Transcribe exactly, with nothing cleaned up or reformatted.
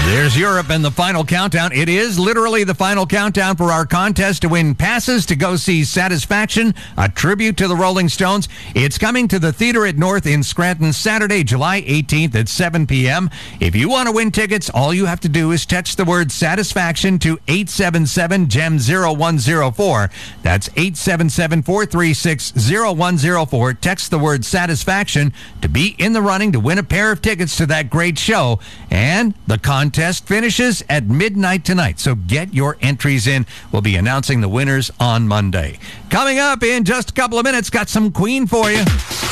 There's Europe and the final countdown. It is literally the final countdown for our contest to win passes to go see Satisfaction, a tribute to the Rolling Stones. It's coming to the Theater at North in Scranton Saturday, July eighteenth at seven p.m. If you want to win tickets, all you have to do is text the word Satisfaction to eight seven seven, G E M zero one zero four. That's eight seven seven, four three six, zero one zero four. Text the word Satisfaction to be in the running to win a pair of tickets to that great show. And the contest finishes at midnight tonight, so get your entries in. We'll be announcing the winners on Monday. Coming up in just a couple of minutes, got some Queen for you.